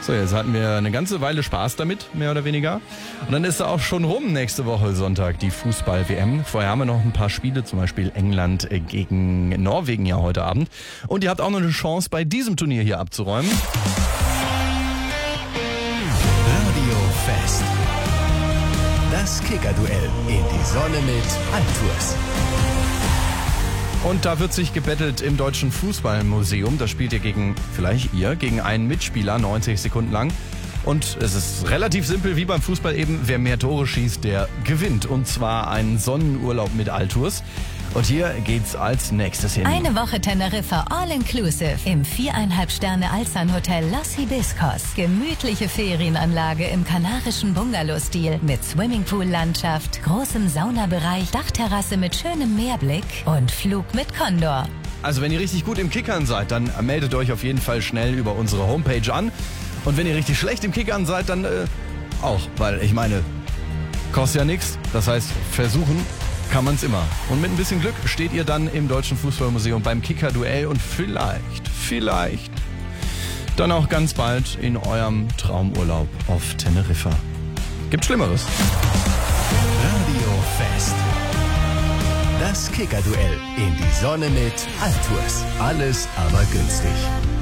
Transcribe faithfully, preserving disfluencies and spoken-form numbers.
So, jetzt hatten wir eine ganze Weile Spaß damit, mehr oder weniger. Und dann ist er auch schon rum nächste Woche Sonntag, die Fußball-W M. Vorher haben wir noch ein paar Spiele, zum Beispiel England gegen Norwegen ja heute Abend. Und ihr habt auch noch eine Chance, bei diesem Turnier hier abzuräumen. Radio Fest. Das Kicker-Duell in die Sonne mit Altours. Und da wird sich gebettelt im Deutschen Fußballmuseum. Da spielt ihr gegen, vielleicht ihr, gegen einen Mitspieler neunzig Sekunden lang. Und es ist relativ simpel, wie beim Fußball eben. Wer mehr Tore schießt, der gewinnt. Und zwar einen Sonnenurlaub mit Altours. Und hier geht's als nächstes hin. Eine Woche Teneriffa All-Inclusive im viereinhalb Sterne Alzan Hotel Los Hibiscos. Gemütliche Ferienanlage im kanarischen Bungalow-Stil mit Swimmingpool-Landschaft, großem Saunabereich, Dachterrasse mit schönem Meerblick und Flug mit Condor. Also wenn ihr richtig gut im Kickern seid, dann meldet euch auf jeden Fall schnell über unsere Homepage an. Und wenn ihr richtig schlecht im Kickern seid, dann äh, auch. Weil ich meine, kostet ja nichts. Das heißt, versuchen kann man es immer. Und mit ein bisschen Glück steht ihr dann im Deutschen Fußballmuseum beim Kicker-Duell und vielleicht, vielleicht dann auch ganz bald in eurem Traumurlaub auf Teneriffa. Gibt Schlimmeres. Radio Fest. Das Kicker-Duell in die Sonne mit Altours. Alles aber günstig.